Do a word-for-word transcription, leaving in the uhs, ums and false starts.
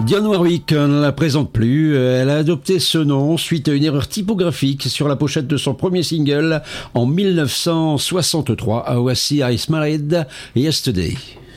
Dionne Warwick ne la présente plus. Elle a adopté ce nom suite à une erreur typographique sur la pochette de son premier single en mille neuf cent soixante-trois, How I See I Smiled Yesterday.